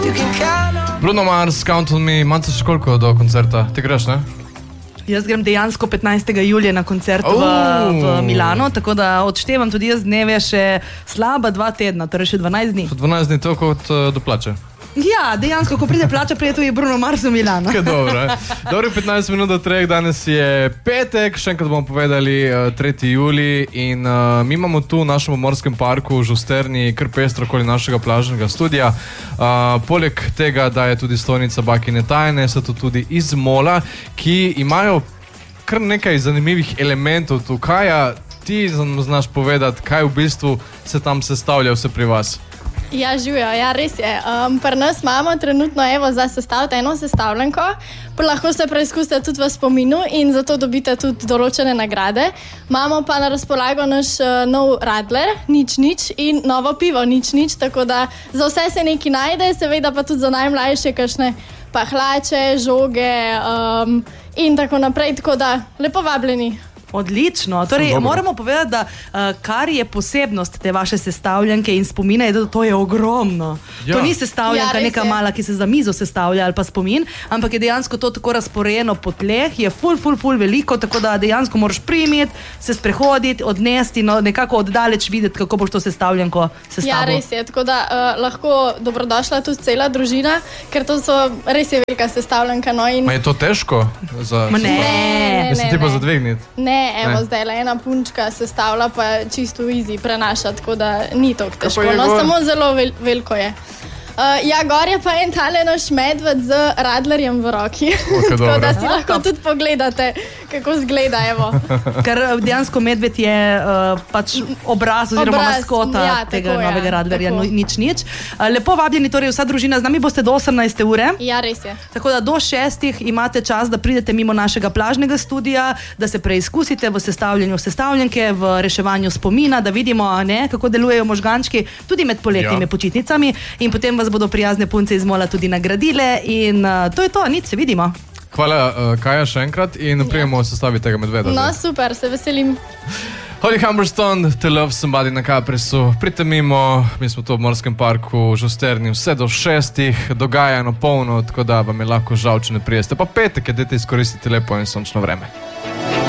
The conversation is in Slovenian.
Bruno Mars, Count on Me, manjce še koliko do koncerta? Ti greš, ne? Jaz grem dejansko 15. julija na koncert v Milano, tako da odštevam tudi jaz dneve še slaba 2 tedna, torej še 12 dni. 12 dni to kot do plače. Ja, dejansko, ko pride plača, pride tudi Bruno Mars v Milano. Dobro, Dobro, 15 minut do 3, danes je petek, še enkrat bomo povedali 3. julij in mi imamo tu v našem morskem parku v Žusterni kar pestro okoli našega plažnega studia. Poleg tega, da je tudi stojnica Bakine tajne, so tu tudi iz Mola, ki imajo kar nekaj zanimivih elementov tukaj. Ti znaš povedati, kaj v bistvu se tam sestavlja vse pri vas? Ja, živijo, ja, res je. Pri nas imamo trenutno za sestaviti eno sestavljanko, pa lahko se preizkusite tudi v spominu in zato dobite tudi določene nagrade. Imamo pa na razpolago naš nov radler, nič in novo pivo, nič, tako da za vse se nekaj najde, seveda pa tudi za najmlajše kakšne pahlače, žoge in tako naprej, tako da lepo vabljeni. Odlično. Torej, moramo povedati, da kar je posebnost te vaše sestavljanke in spomina, je, da to je ogromno. Ja. To ni sestavljanka neka mala, ki se za mizo sestavlja ali pa spomin, ampak je dejansko to tako razporejeno po tleh, je ful veliko, tako da dejansko moraš primiti, se sprehoditi, odnesti, no, nekako oddaleč videti, kako boš to sestavljanko sestavil. Ja, res je. Tako da lahko dobrodošla tudi cela družina, ker to so res je velika sestavljanka. No, in... Ma je to težko? Ne. Se ti pa zadvigniti? Ne, evo, zdaj le ena punčka sestavlja pa čisto easy prenaša, tako da ni toliko težko, no, samo zelo veliko je. Ja, gor je pa en tale naš medved z radlerjem v roki, tako da si lahko tudi pogledate, kako zgleda, evo. Ker dejansko medved je pač obraz oziroma maskota tega novega radlerja, nič. Lepo vabljeni, torej vsa družina, z nami boste do 18. ure. Ja, res je. Tako da do 6. imate čas, da pridete mimo našega plažnega studija, da se preizkusite v sestavljanju sestavljanke, v reševanju spomina, da vidimo, kako delujejo možgančki, tudi med poletnimi počitnicami in potem bodo prijazne punce iz Mola tudi nagradile in to je to, nič, se vidimo. Hvala, Kaja, še enkrat in prijemo sestaviti tega medveda. No, super, se veselim. Holly Humberstone, To Love Somebody na Caprisu. Pridite mimo, mi smo tu v morskem parku v Žusterni vse do 6, dogajano polno, tako da vam je lahko žal, če ne prijeste. Pa petek, dajte izkoristiti lepo in sončno vreme.